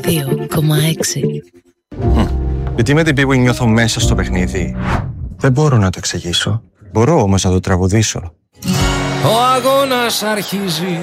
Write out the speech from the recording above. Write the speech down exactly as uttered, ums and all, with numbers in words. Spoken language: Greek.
δύο κόμμα έξι. Γιατί με την πίγου νιώθω μέσα στο παιχνίδι. Δεν μπορώ να το εξηγήσω. Μπορώ όμως να το τραγουδήσω. Ο αγώνας αρχίζει.